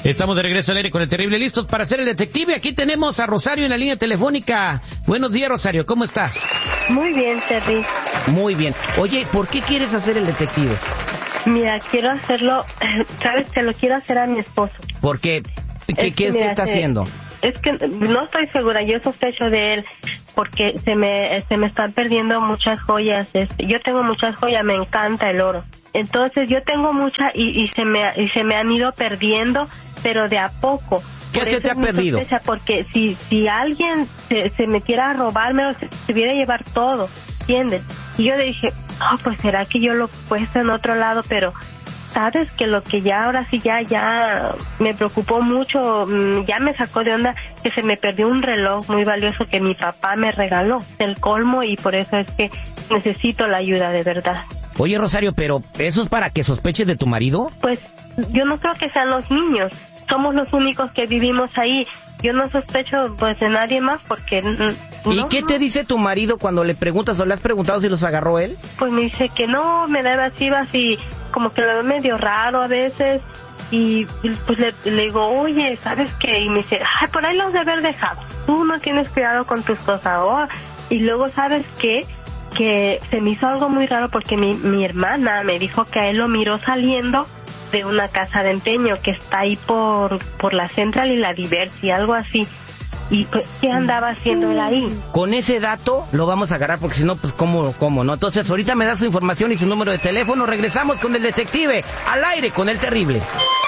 Estamos de regreso al aire con el terrible, listos para ser el detective. Aquí tenemos a Rosario en la línea telefónica. Buenos días, Rosario, ¿cómo estás? Muy bien, Terry. Muy bien. Oye, ¿por qué quieres hacer el detective? Mira, quiero hacerlo, sabes, se lo quiero hacer a mi esposo. ¿Por qué? ¿Qué está haciendo? Es que no estoy segura, yo sospecho de él porque se me están perdiendo muchas joyas. Yo tengo muchas joyas, me encanta el oro. Entonces yo tengo muchas y se me han ido perdiendo, pero de a poco. ¿Qué se te ha perdido? Porque si alguien se metiera a robármelo, se hubiera a llevar todo, ¿entiendes? Y yo le dije, pues será que yo lo he puesto en otro lado, pero sabes que lo que ya ahora sí ya me preocupó mucho, ya me sacó de onda que se me perdió un reloj muy valioso que mi papá me regaló, el colmo, y por eso es que necesito la ayuda de verdad. Oye, Rosario, pero ¿eso es para que sospeches de tu marido? Pues yo no creo que sean los niños, somos los únicos que vivimos ahí. Yo no sospecho pues de nadie más porque... ¿Y qué te dice tu marido cuando le preguntas o le has preguntado si los agarró él? Pues me dice que no, me da evasivas y como que lo veo medio raro a veces. Y pues le digo, oye, ¿sabes qué? Y me dice, por ahí los de haber dejado. Tú no tienes cuidado con tus cosas. Y luego, ¿sabes qué? Que se me hizo algo muy raro porque mi hermana me dijo que a él lo miró saliendo de una casa de empeño que está ahí por la Central y la Diversi, algo así. Y pues, ¿qué andaba haciendo él ahí? Con ese dato lo vamos a agarrar, porque si no, pues ¿cómo no? Entonces ahorita me das su información y su número de teléfono. Regresamos con el detective al aire con el terrible.